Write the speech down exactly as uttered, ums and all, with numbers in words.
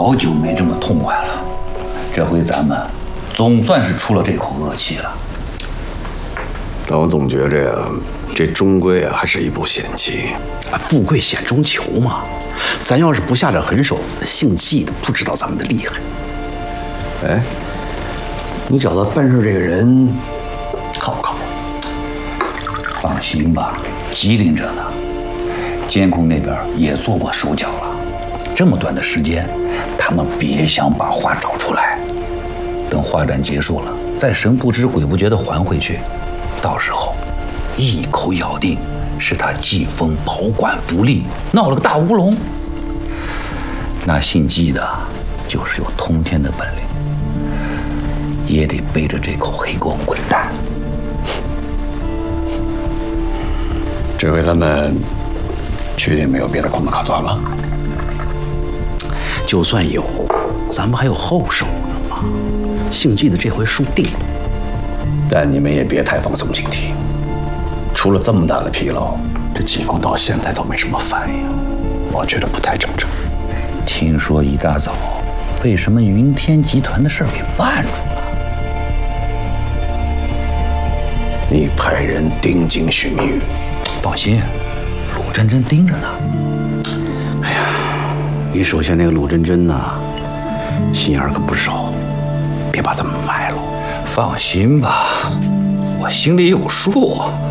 好久没这么痛快了，这回咱们总算是出了这口恶气了。 但我总觉着呀，这终归啊还是一步险棋，富贵险中求嘛。咱要是不下这狠手，姓季的不知道咱们的厉害。哎，你找到办事这个人靠不靠谱？ 放心吧，机灵着呢。监控那边也做过手脚了，这么短的时间，他们别想把画找出来。等画展结束了，再神不知鬼不觉地还回去，到时候一口咬定是他季风保管不力，闹了个大乌龙。那姓季的，就是有通天的本领，也得背着这口黑锅滚蛋。 这回咱们确定没有别的空子可钻了？就算有，咱们还有后手呢嘛。姓季的这回输定了。但你们也别太放松警惕，出了这么大的纰漏，这季风到现在都没什么反应，我觉得不太正常。 听说一大早被什么云天集团的事儿给办住了。 你派人盯紧许明宇。 放心，鲁真真盯着呢。 哎呀，你手下那个鲁真真呐，心眼可不少，别把他们埋了。 放心吧，我心里有数。